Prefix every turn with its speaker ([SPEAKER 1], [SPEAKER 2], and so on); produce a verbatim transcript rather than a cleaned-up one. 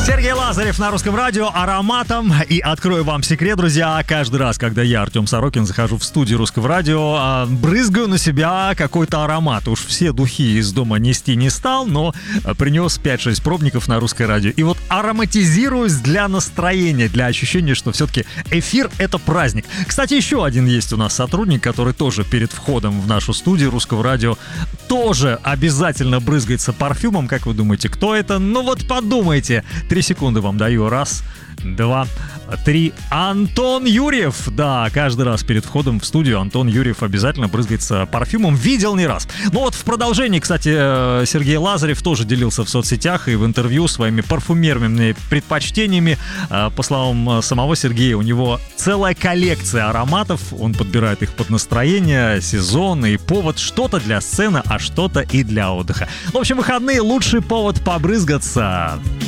[SPEAKER 1] Сергей Лазарев на Русском радио ароматом. И открою вам секрет, друзья, каждый раз, когда я, Артем Сорокин, захожу в студию Русского радио, брызгаю на себя какой-то аромат. Уж все духи из дома нести не стал, но принес пять-шесть пробников на Русское радио. И вот ароматизируюсь для настроения, для ощущения, что все-таки эфир — это праздник. Кстати, еще один есть у нас сотрудник, который тоже перед входом в нашу студию Русского радио тоже обязательно брызгается парфюмом. Как вы думаете, кто это? Ну вот подумайте. Три секунды вам даю. Раз, два, три. Антон Юрьев. Да, каждый раз перед входом в студию Антон Юрьев обязательно брызгается парфюмом. Видел не раз. Ну вот в продолжении, кстати, Сергей Лазарев тоже делился в соцсетях и в интервью своими парфюмерными предпочтениями. По словам самого Сергея, у него целая коллекция ароматов. Он подбирает их под настроение, сезон и повод. Что-то для сцены, а что-то и для отдыха. В общем, выходные — лучший повод побрызгаться.